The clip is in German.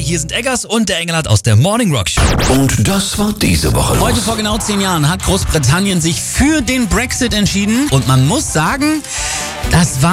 Hier sind Eggers und der Engelhardt aus der Morning Rock Show. Und das war diese Woche Heute los. vor genau 10 Jahren hat Großbritannien sich für den Brexit entschieden. Und man muss sagen, das war